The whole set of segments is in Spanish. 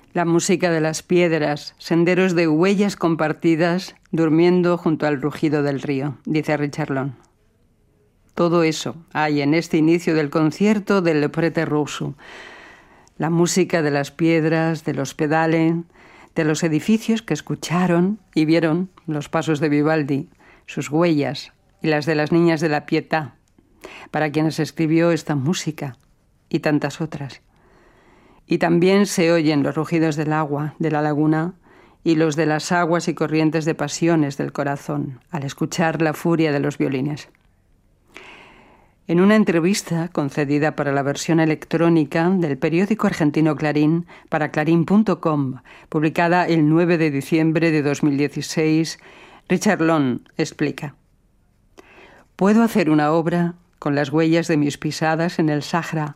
La música de las piedras, senderos de huellas compartidas, durmiendo junto al rugido del río, dice Richard Long. Todo eso hay en este inicio del concierto del Le Prete Russo. La música de las piedras, de los pedales, de los edificios que escucharon y vieron los pasos de Vivaldi, sus huellas y las de las niñas de la Pietà, para quienes escribió esta música y tantas otras. Y también se oyen los rugidos del agua, de la laguna, y los de las aguas y corrientes de pasiones del corazón, al escuchar la furia de los violines. En una entrevista concedida para la versión electrónica del periódico argentino Clarín para clarín.com, publicada el 9 de diciembre de 2016, Richard Long explica: «Puedo hacer una obra con las huellas de mis pisadas en el Sahara,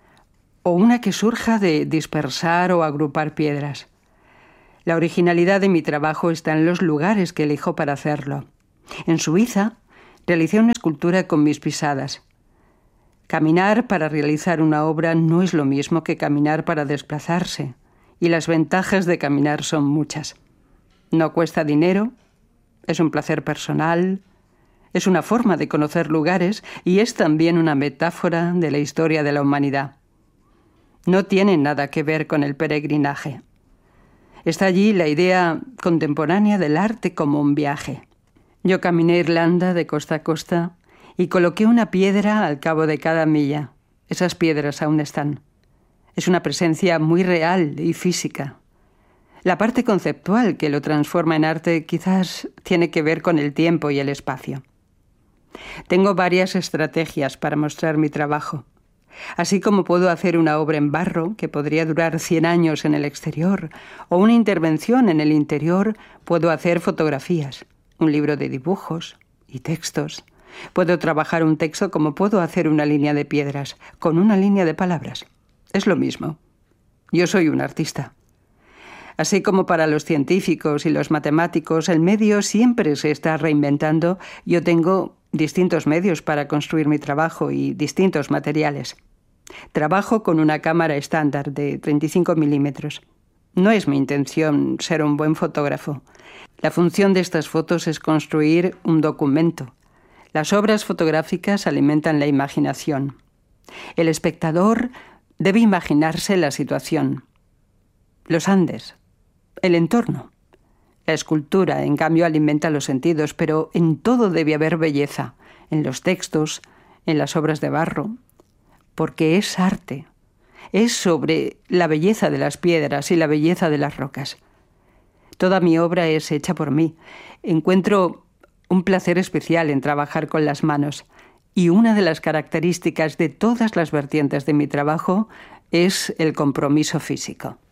o una que surja de dispersar o agrupar piedras. La originalidad de mi trabajo está en los lugares que elijo para hacerlo. En Suiza realicé una escultura con mis pisadas. Caminar para realizar una obra no es lo mismo que caminar para desplazarse, y las ventajas de caminar son muchas. No cuesta dinero, es un placer personal, es una forma de conocer lugares y es también una metáfora de la historia de la humanidad. No tiene nada que ver con el peregrinaje. Está allí la idea contemporánea del arte como un viaje. Yo caminé Irlanda de costa a costa y coloqué una piedra al cabo de cada milla. Esas piedras aún están. Es una presencia muy real y física. La parte conceptual que lo transforma en arte quizás tiene que ver con el tiempo y el espacio. Tengo varias estrategias para mostrar mi trabajo. Así como puedo hacer una obra en barro que podría durar 100 años en el exterior o una intervención en el interior, puedo hacer fotografías, un libro de dibujos y textos. Puedo trabajar un texto como puedo hacer una línea de piedras, con una línea de palabras. Es lo mismo. Yo soy un artista. Así como para los científicos y los matemáticos el medio siempre se está reinventando, yo tengo distintos medios para construir mi trabajo y distintos materiales. Trabajo con una cámara estándar de 35 milímetros. No es mi intención ser un buen fotógrafo. La función de estas fotos es construir un documento. Las obras fotográficas alimentan la imaginación. El espectador debe imaginarse la situación. Los Andes, el entorno. La escultura, en cambio, alimenta los sentidos, pero en todo debe haber belleza, en los textos, en las obras de barro, porque es arte. Es sobre la belleza de las piedras y la belleza de las rocas. Toda mi obra es hecha por mí. Encuentro un placer especial en trabajar con las manos, y una de las características de todas las vertientes de mi trabajo es el compromiso físico.